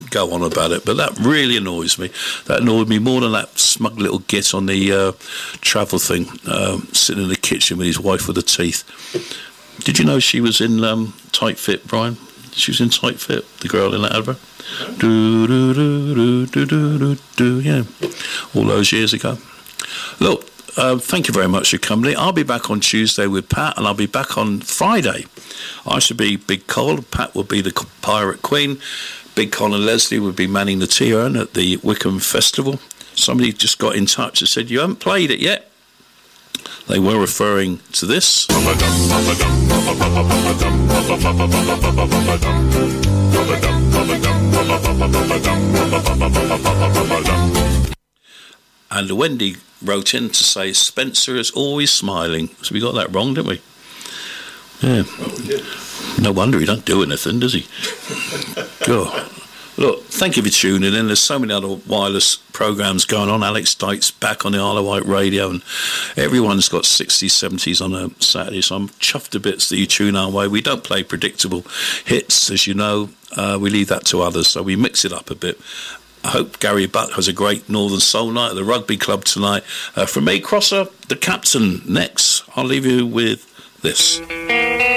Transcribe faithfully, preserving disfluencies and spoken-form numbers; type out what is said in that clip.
go on about it, but that really annoys me. That annoyed me more than that smug little git on the uh, travel thing, um, sitting in the kitchen with his wife with the teeth. Did you know she was in um, Tight Fit, Brian? She was in Tight Fit, the girl in that advert. Do, do, do, do, do, do, do, do, yeah. All those years ago. Look, uh, thank you very much for coming. I'll be back on Tuesday with Pat, and I'll be back on Friday. I should be Big Cole. Pat will be the Pirate Queen. Big Con and Leslie would be manning the T-Urn at the Wickham Festival. Somebody just got in touch and said, you haven't played it yet. They were referring to this. And Wendy wrote in to say, Spencer is always smiling. So we got that wrong, didn't we? Yeah. No wonder he don't do anything, does he? God. Look, thank you for tuning in. There's so many other wireless programmes going on. Alex Dyke's back on the Isle of Wight radio, and everyone's got sixties, seventies on a Saturday, so I'm chuffed to bits that you tune our way. We don't play predictable hits, as you know. Uh, we leave that to others, so we mix it up a bit. I hope Gary Butt has a great Northern Soul night at the Rugby Club tonight. Uh, from me, Crosser, the captain, next. I'll leave you with this.